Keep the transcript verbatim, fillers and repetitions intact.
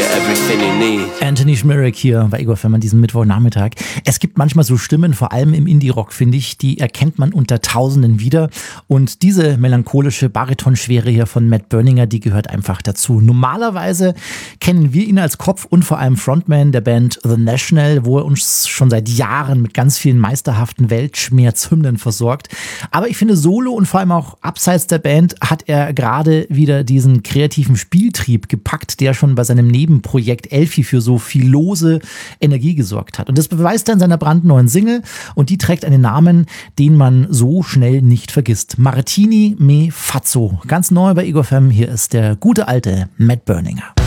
everything you need. Anthony Schmirek hier bei Igor Femmern diesen Mittwochnachmittag. Es gibt manchmal so Stimmen, vor allem im Indie-Rock, finde ich, die erkennt man unter Tausenden wieder. Und diese melancholische Baritonschwere hier von Matt Berninger, die gehört einfach dazu. Normalerweise kennen wir ihn als Kopf und vor allem Frontman der Band The National, wo er uns schon seit Jahren mit ganz vielen meisterhaften Weltschmerzhymnen versorgt. Aber ich finde, solo und vor allem auch abseits der Band hat er gerade wieder diesen kreativen Spieltrieb gepackt, der schon bei seinem Nebenprojekt Elfi für so viel lose Energie gesorgt hat. Und das beweist er in seiner brandneuen Single und die trägt einen Namen, den man so schnell nicht vergisst. Martini me Fazzo. Ganz neu bei Igor Fem, hier ist der gute alte Matt Berninger.